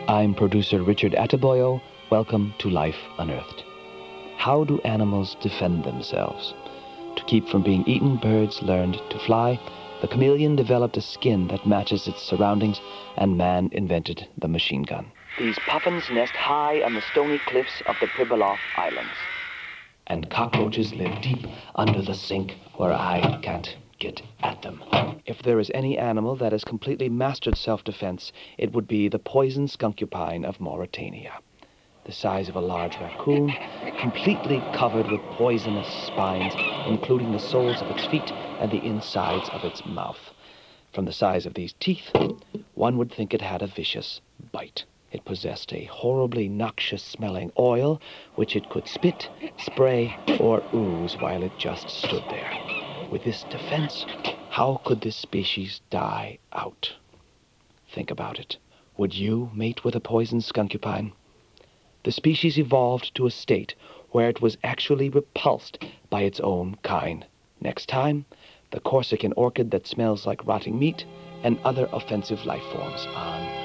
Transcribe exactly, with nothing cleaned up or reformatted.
I'm producer Richard Ateboyo. Welcome to Life Unearthed. How do animals defend themselves? To keep from being eaten, birds learned to fly. The chameleon developed a skin that matches its surroundings, and man invented the machine gun. These puffins nest high on the stony cliffs of the Pribilof Islands. And cockroaches live deep under the sink where I can't get at them. If there is any animal that has completely mastered self-defense, it would be the poison skunkupine of Mauritania. The size of a large raccoon, completely covered with poisonous spines, including the soles of its feet and the insides of its mouth. From the size of these teeth, one would think it had a vicious bite. It possessed a horribly noxious-smelling oil, which it could spit, spray, or ooze while it just stood there. With this defense, how could this species die out? Think about it. Would you mate with a poisoned skunkupine? The species evolved to a state where it was actually repulsed by its own kind. Next time, the Corsican orchid that smells like rotting meat and other offensive life forms on